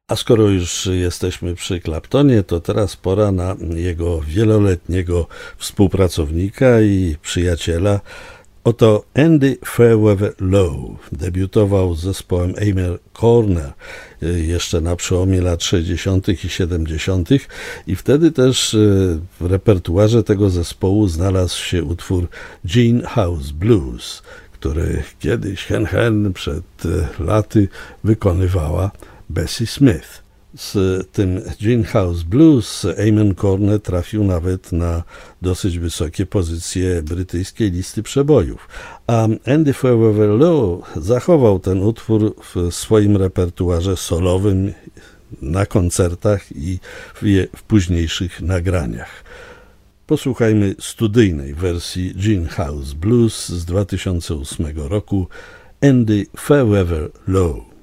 A skoro już jesteśmy przy Claptonie, to teraz pora na jego wieloletniego współpracownika i przyjaciela. Oto Andy Fairweather Low debiutował z zespołem Amen Corner jeszcze na przełomie lat 60. i 70. i wtedy też w repertuarze tego zespołu znalazł się utwór Gin House Blues, który kiedyś hen przed laty wykonywała Bessie Smith. Z tym Gin House Blues Amen Corner trafił nawet na dosyć wysokie pozycje brytyjskiej listy przebojów, a Andy Fairweather Low zachował ten utwór w swoim repertuarze solowym na koncertach i w późniejszych nagraniach. Posłuchajmy studyjnej wersji Gin House Blues z 2008 roku Andy Fairweather Low.